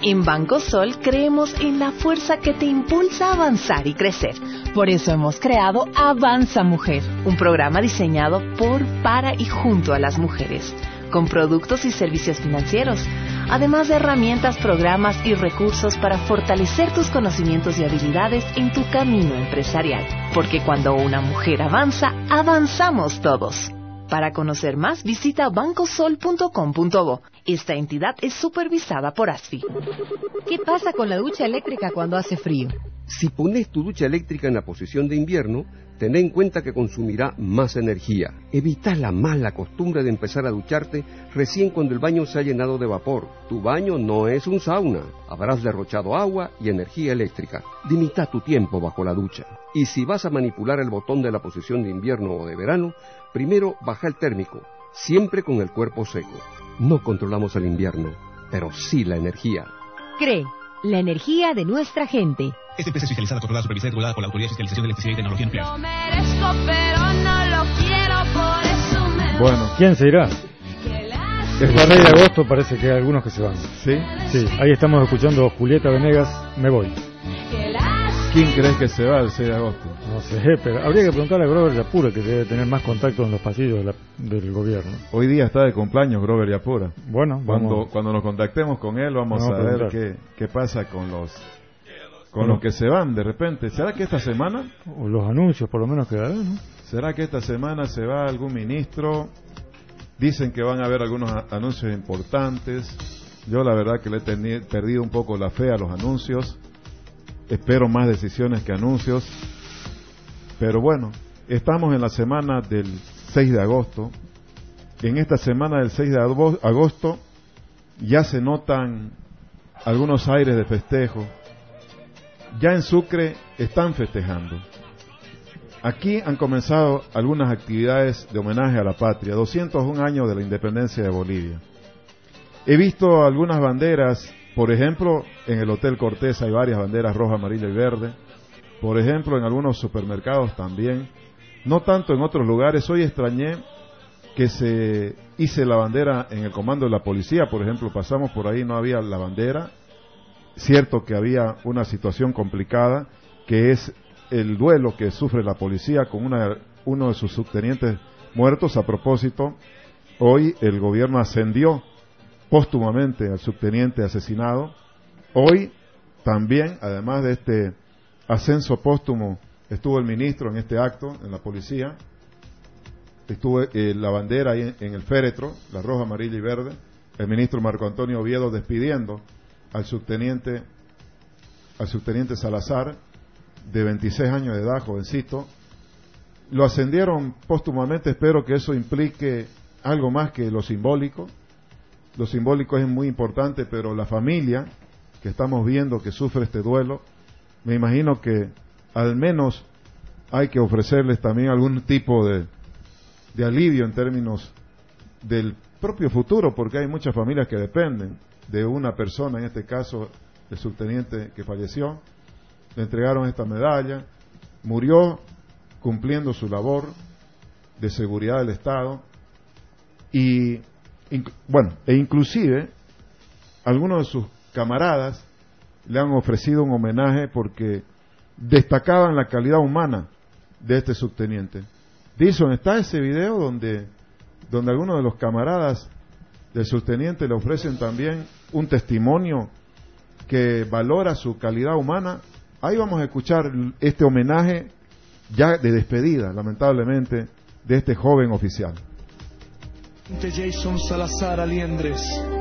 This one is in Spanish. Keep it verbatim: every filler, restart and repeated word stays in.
En Banco Sol creemos en la fuerza que te impulsa a avanzar y crecer. Por eso hemos creado Avanza Mujer, un programa diseñado por, para y junto a las mujeres, con productos y servicios financieros, además de herramientas, programas y recursos para fortalecer tus conocimientos y habilidades en tu camino empresarial. Porque cuando una mujer avanza, avanzamos todos. Para conocer más, visita banco sol punto com punto bo. Esta entidad es supervisada por A S F I. ¿Qué pasa con la ducha eléctrica cuando hace frío? Si pones tu ducha eléctrica en la posición de invierno, ten en cuenta que consumirá más energía. Evita la mala costumbre de empezar a ducharte recién cuando el baño se ha llenado de vapor. Tu baño no es un sauna. Habrás derrochado agua y energía eléctrica. Limita tu tiempo bajo la ducha. Y si vas a manipular el botón de la posición de invierno o de verano, primero baja el térmico, siempre con el cuerpo seco. No controlamos el invierno, pero sí la energía. CRE, la energía de nuestra gente. Esta empresa es fiscalizada, controlada, supervisada y regulada por la Autoridad de Fiscalización de Electricidad y Tecnología Nuclear. Lo merezco, pero no lo quiero, por eso me... Bueno, ¿quién se irá? Esta ley de agosto parece que hay algunos que se van. ¿Sí? Sí, ahí estamos escuchando Julieta Venegas, Me Voy. ¿Quién crees que se va el seis de agosto? No sé, pero habría que preguntarle a Grover Yapura, que debe tener más contacto en los pasillos de la, del gobierno. Hoy día está de cumpleaños Grover Yapura. Bueno, cuando vamos. cuando nos contactemos con él vamos, vamos a, a ver qué, qué pasa con los con bueno. los que se van de repente. ¿Será que esta semana? O los anuncios por lo menos quedarán, ¿no? ¿Será que esta semana se va algún ministro? Dicen que van a haber algunos a- anuncios importantes. Yo la verdad que le he teni- perdido un poco la fe a los anuncios. Espero más decisiones que anuncios. Pero bueno, estamos en la semana del seis de agosto. En esta semana del seis de agosto ya se notan algunos aires de festejo. Ya en Sucre están festejando. Aquí han comenzado algunas actividades de homenaje a la patria. doscientos un años de la independencia de Bolivia. He visto algunas banderas. Por ejemplo, en el Hotel Cortés hay varias banderas roja, amarilla y verde. Por ejemplo, en algunos supermercados también. No tanto en otros lugares. Hoy extrañé que se hice la bandera en el comando de la policía. Por ejemplo, pasamos por ahí, no había la bandera. Cierto que había una situación complicada, que es el duelo que sufre la policía con una, uno de sus subtenientes muertos. A propósito, hoy el gobierno ascendió póstumamente al subteniente asesinado. Hoy también, además de este ascenso póstumo, estuvo el ministro en este acto, en la policía. Estuvo eh, la bandera ahí en, en el féretro, la roja, amarilla y verde. El ministro Marco Antonio Oviedo despidiendo al subteniente, al subteniente Salazar, de veintiséis años de edad, jovencito. Lo ascendieron póstumamente. Espero que eso implique algo más que lo simbólico. Lo simbólico es muy importante, pero la familia que estamos viendo que sufre este duelo, me imagino que al menos hay que ofrecerles también algún tipo de, de alivio en términos del propio futuro, porque hay muchas familias que dependen de una persona, en este caso el subteniente que falleció. Le entregaron esta medalla, murió cumpliendo su labor de seguridad del Estado y Inc- bueno, e inclusive algunos de sus camaradas le han ofrecido un homenaje porque destacaban la calidad humana de este subteniente. Dixon, está ese video donde, donde algunos de los camaradas del subteniente le ofrecen también un testimonio que valora su calidad humana. Ahí vamos a escuchar este homenaje ya de despedida, lamentablemente, de este joven oficial. Jason Salazar Aliendres,